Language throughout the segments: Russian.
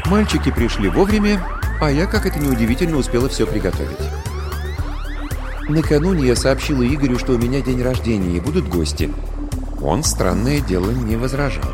Мальчики пришли вовремя, а я, как это ни удивительно, успела все приготовить. Накануне я сообщила Игорю, что у меня день рождения и будут гости. Он, странное дело, не возражал.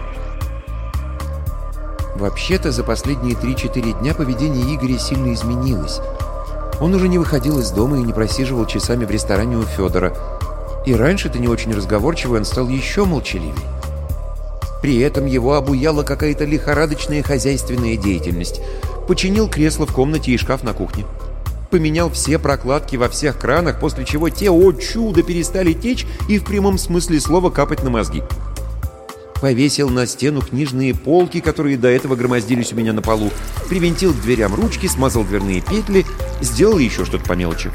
Вообще-то, за последние 3-4 дня поведение Игоря сильно изменилось. Он уже не выходил из дома и не просиживал часами в ресторане у Федора. И раньше-то не очень разговорчивый, он стал еще молчаливее. При этом его обуяла какая-то лихорадочная хозяйственная деятельность. Починил кресло в комнате и шкаф на кухне. Поменял все прокладки во всех кранах, после чего те, о чудо, перестали течь и в прямом смысле слова капать на мозги. Повесил на стену книжные полки, которые до этого громоздились у меня на полу, привинтил к дверям ручки, смазал дверные петли, сделал еще что-то по мелочи.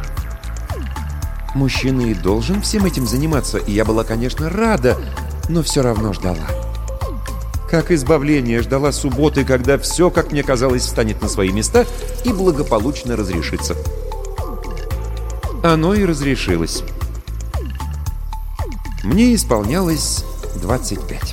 Мужчина и должен всем этим заниматься, и я была, конечно, рада, но все равно ждала. Как избавление ждала субботы, когда все, как мне казалось, встанет на свои места и благополучно разрешится. Оно и разрешилось. Мне исполнялось 25.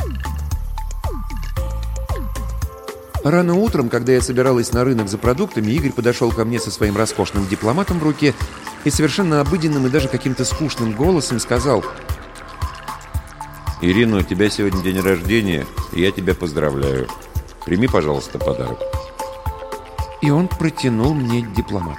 Рано утром, когда я собиралась на рынок за продуктами, Игорь подошел ко мне со своим роскошным дипломатом в руке и совершенно обыденным и даже каким-то скучным голосом сказал: «Ирина, у тебя сегодня день рождения, и я тебя поздравляю. Прими, пожалуйста, подарок». И он протянул мне дипломат.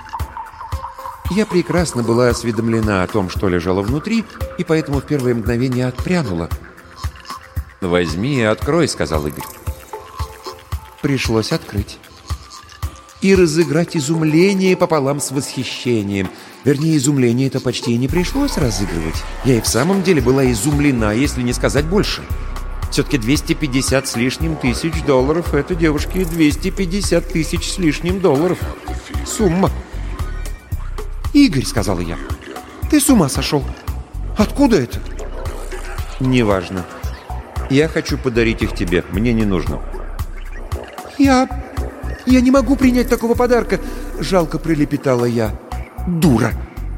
Я прекрасно была осведомлена о том, что лежало внутри, и поэтому в первое мгновение отпрянула. «Возьми и открой», — сказал Игорь. Пришлось открыть. И разыграть изумление пополам с восхищением. Вернее, изумление это почти и не пришлось разыгрывать. Я и в самом деле была изумлена, если не сказать больше. Все-таки 250 с лишним тысяч долларов — это, девушки, 250 тысяч с лишним долларов. Сумма. «Игорь», — сказала я, — «ты с ума сошел? Откуда это?» «Неважно. Я хочу подарить их тебе. Мне не нужно». Я не могу принять такого подарка», — жалко пролепетала я. «Дура!»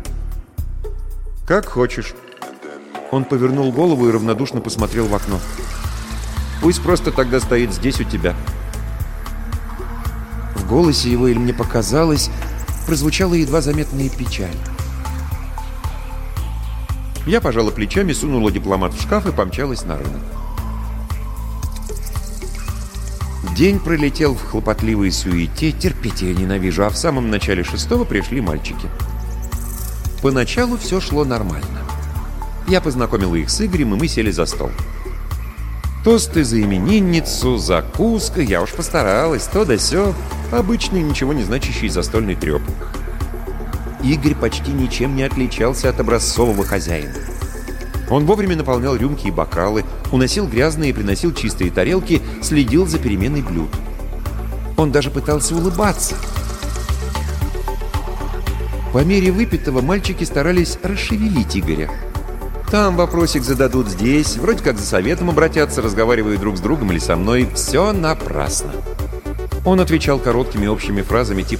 «Как хочешь». Он повернул голову и равнодушно посмотрел в окно. «Пусть просто тогда стоит здесь у тебя». В голосе его, или мне показалось, прозвучала едва заметная печаль. Я пожала плечами, сунула дипломат в шкаф и помчалась на рынок. День пролетел в хлопотливой суете, терпеть я ненавижу, а в самом начале 6-го пришли мальчики. Поначалу все шло нормально. Я познакомила их с Игорем, и мы сели за стол. Тосты за именинницу, закуска, я уж постаралась, то да сё, обычный, ничего не значащий застольный трёп. Игорь почти ничем не отличался от образцового хозяина. Он вовремя наполнял рюмки и бокалы, уносил грязные и приносил чистые тарелки, следил за переменой блюд. Он даже пытался улыбаться. По мере выпитого мальчики старались расшевелить Игоря. Там вопросик зададут, здесь, вроде как за советом обратятся, разговаривая друг с другом или со мной. Все напрасно. Он отвечал короткими общими фразами типа